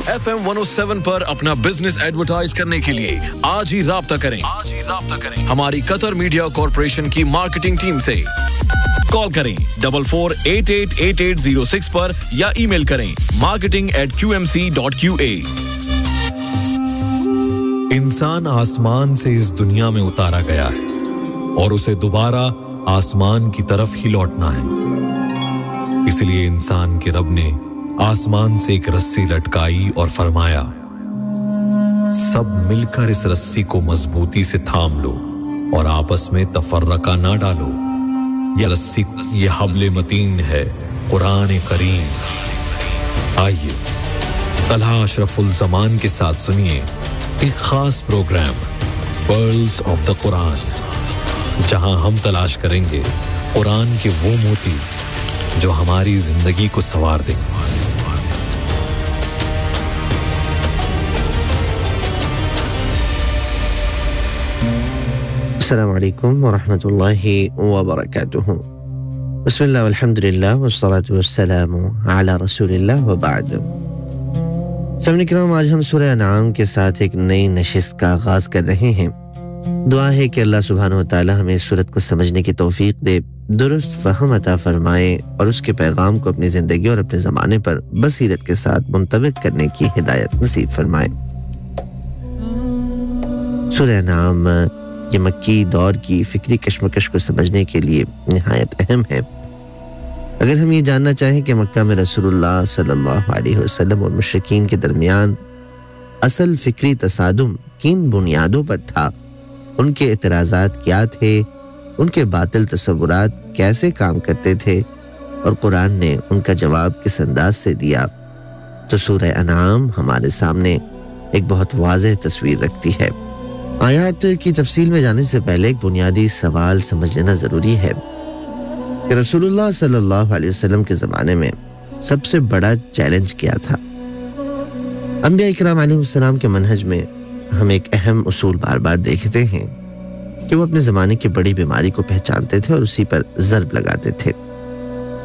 FM 107 पर अपना business advertise करने के लिए आज ही राब्ता करें हमारी कतर मीडिया कॉर्पोरेशन की मार्केटिंग टीम से। कॉल करें 44888806 पर या ईमेल करें marketing@qmc.qa। इंसान आसमान से इस दुनिया में उतारा गया है और उसे दोबारा आसमान की तरफ ही लौटना है। इसलिए इंसान के रब ने आसमान से एक रस्सी लटकाई और फरमाया, सब मिलकर इस रस्सी को मजबूती से थाम लो और आपस में तफर्रका ना डालो। यह रस्सी, यह हब्ल मतीन है, कुरान करीम। आइए तलहा अशरफुल ज़मान के साथ सुनिए एक खास programme pearls of the Quran, जहां हम तलाश करेंगे कुरान के वो मोती जो हमारी जिंदगी को संवार दें। अस्सलामु अलैकुम व रहमतुल्लाहि व बरकातुहू। बिस्मिल्लाह वल्हम्दुलिल्लाह वस्सलातु वस्सलामु अला रसूलिल्लाह व बाद। सामने किराम, आज हम सूरह अनाम के साथ एक नई नशिस्त का आगाज कर रहे हैं। दुआ है कि अल्लाह सुब्हानहू व तआला हमें इस सूरत को समझने की तौफीक दे, दुरुस्त फहम अता फरमाए और उसके पैगाम को अपनी जिंदगी और अपने ज़माने पर बसीरत के साथ मुंतबिक करने की हिदायत नसीब फरमाए। सूरह अनाम ये मक्की दौर की फिक्री कशमकश को समझने के लिए निहायत अहम है। अगर हम ये जानना चाहें कि मक्का में रसूलुल्लाह सल्लल्लाहु अलैहि वसल्लम और मुशरिकीन के दरमियान असल फिक्री तसादुम किन बुनियादों पर था, उनके एतराज़ात क्या थे, उनके बातिल तसव्वुरात कैसे काम करते थे और कुरान ने उनका जवाब किस अंदाज से दिया, तो सूरह अनाम हमारे सामने एक बहुत वाज़ेह तस्वीर रखती है। आयत की तफसील में जाने से पहले एक बुनियादी सवाल समझ लेना जरूरी है कि रसूलुल्लाह सल्लल्लाहु अलैहि वसल्लम के ज़माने में सबसे बड़ा चैलेंज क्या था। अंबिया इकराम अलैहिस्सलाम के मनहज में हम एक अहम उसूल बार बार देखते हैं कि वो अपने ज़माने की बड़ी बीमारी को पहचानते थे और उसी पर ज़र्ब लगाते थे।